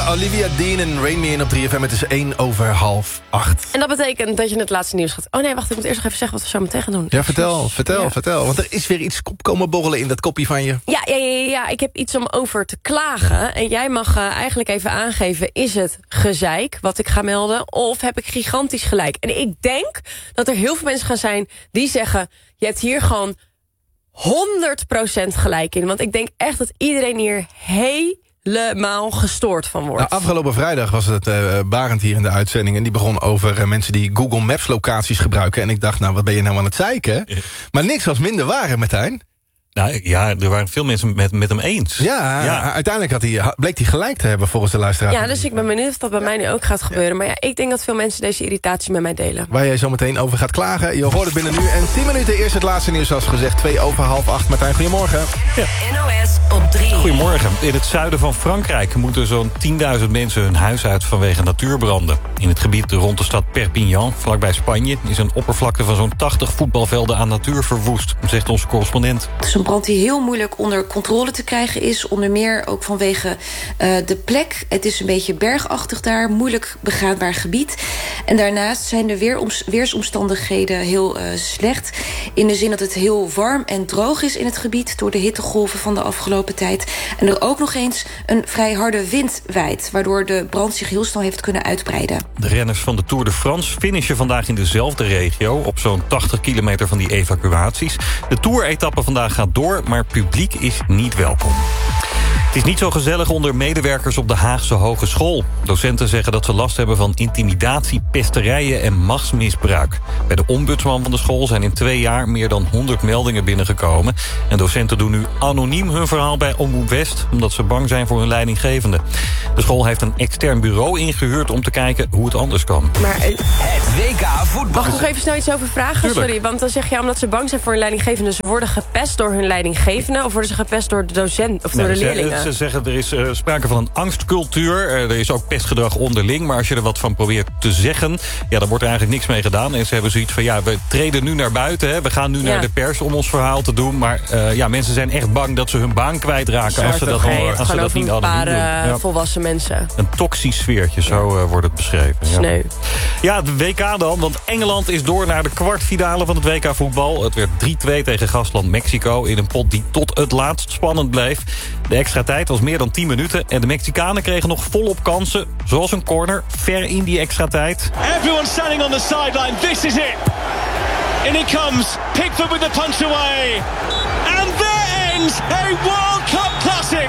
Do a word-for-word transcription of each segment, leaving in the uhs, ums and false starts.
hoorde Olivia Dean en Rain Me In op drie F M. Het is één over half acht. En dat betekent dat je het laatste nieuws gaat... Oh nee, wacht, ik moet eerst nog even zeggen wat we zo meteen gaan doen. Ja, vertel, vertel, ja. vertel. Want er is weer iets komen borrelen in dat kopje van je. Ja, ja, ja, ja, ik heb iets om over te klagen. En jij mag uh, eigenlijk even aangeven... is het gezeik wat ik ga melden... of heb ik gigantisch gelijk? En ik denk dat er heel veel mensen gaan zijn die zeggen... je hebt hier gewoon honderd procent gelijk in. Want ik denk echt dat iedereen hier helemaal gestoord van wordt. Nou, afgelopen vrijdag was het uh, Barend hier in de uitzending... en die begon over uh, mensen die Google Maps locaties gebruiken. En ik dacht, nou, wat ben je nou aan het zeiken? Ja. Maar niks was minder waar, hè, Martijn? Nou ja, er waren veel mensen met, met hem eens. Ja, ja, uiteindelijk had hij, bleek hij gelijk te hebben volgens de luisteraar. Ja, dus ik ben benieuwd of dat bij mij nu ook gaat gebeuren. Maar ja, ik denk dat veel mensen deze irritatie met mij delen. Waar jij zo meteen over gaat klagen. Je hoort het binnen nu en tien minuten. Eerst het laatste nieuws, zoals gezegd, twee over half acht. Martijn, goedemorgen. Ja. N O S op drie. Goedemorgen. In het zuiden van Frankrijk moeten zo'n tienduizend mensen hun huis uit vanwege natuurbranden. In het gebied rond de stad Perpignan, vlakbij Spanje, is een oppervlakte van zo'n tachtig voetbalvelden aan natuur verwoest, zegt onze correspondent. Het is een brand die heel moeilijk onder controle te krijgen is. Onder meer ook vanwege uh, de plek. Het is een beetje bergachtig daar. Moeilijk begaanbaar gebied. En daarnaast zijn de weeroms- weersomstandigheden heel uh, slecht. In de zin dat het heel warm en droog is in het gebied... door de hittegolven van de afgelopen tijd. En er ook nog eens een vrij harde wind waait... waardoor de brand zich heel snel heeft kunnen uitbreiden. De renners van de Tour de France finishen vandaag in dezelfde regio... op zo'n tachtig kilometer van die evacuaties. De Tour-etappe vandaag gaat door, maar publiek is niet welkom. Het is niet zo gezellig onder medewerkers op de Haagse Hogeschool. Docenten zeggen dat ze last hebben van intimidatie, pesterijen en machtsmisbruik. Bij de ombudsman van de school zijn in twee jaar meer dan honderd meldingen binnengekomen. En docenten doen nu anoniem hun verhaal bij Omroep West... omdat ze bang zijn voor hun leidinggevende. De school heeft een extern bureau ingehuurd om te kijken hoe het anders kan. Maar, uh, Het W K voetbal. mag ik nog even snel iets over vragen? Tuurlijk. Sorry, want dan zeg je omdat ze bang zijn voor hun leidinggevende... ze worden gepest door hun leidinggevende... of worden ze gepest door de docent of door Nee, de ze, leerlingen? ze zeggen er is uh, sprake van een angstcultuur. Uh, er is ook pestgedrag onderling. Maar als je er wat van probeert te zeggen... ja, dan wordt er eigenlijk niks mee gedaan. En ze hebben zoiets van, ja, we treden nu naar buiten. Hè. We gaan nu ja. naar de pers om ons verhaal te doen. Maar uh, ja, mensen zijn echt bang dat ze hun baan kwijtraken... als ze dat, nee, als ze dat niet een anoniem paar doen. uh, Ja. volwassen mensen. Een toxisch sfeertje, zo uh, wordt het beschreven. Ja. Sneu. Ja, het W K dan, want Engeland is door naar de kwartfinale van het W K voetbal. Het werd drie twee tegen gastland Mexico in een pot die tot het laatst spannend bleef. De extra tijd was meer dan tien minuten en de Mexicanen kregen nog volop kansen, zoals een corner, ver in die extra tijd. Everyone standing on the sideline, this is it. In it comes, Pickford with the punch away. And there ends a World Cup classic.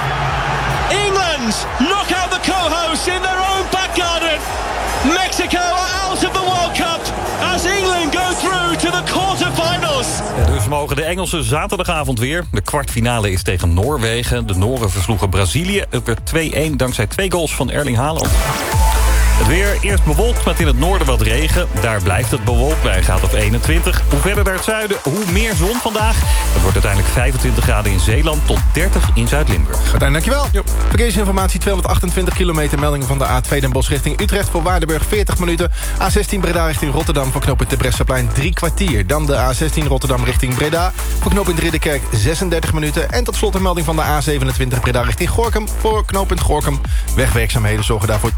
England knock out the co-hosts in their own back garden. Mexico are out of the World Cup as England go through to the quarterfinals. Ja, dus mogen de Engelsen zaterdagavond weer. De kwartfinale is tegen Noorwegen. De Noren versloegen Brazilië. Het werd twee-een dankzij twee goals van Erling Haaland. Het weer eerst bewolkt met in het noorden wat regen. Daar blijft het bewolkt bij een graad of eenentwintig. Hoe verder naar het zuiden, hoe meer zon vandaag. Het wordt uiteindelijk vijfentwintig graden in Zeeland tot dertig in Zuid-Limburg. Martijn, dankjewel. Jo. Verkeersinformatie tweehonderdachtentwintig kilometer. Meldingen van de A twee Den Bosch richting Utrecht voor Waardenburg veertig minuten. A zestien Breda richting Rotterdam voor knooppunt Terbrechtseplein drie kwartier. Dan de A zestien Rotterdam richting Breda voor knooppunt Ridderkerk zesendertig minuten. En tot slot een melding van de A zevenentwintig Breda richting Gorinchem voor knooppunt Gorinchem. Wegwerkzaamheden zorgen daarvoor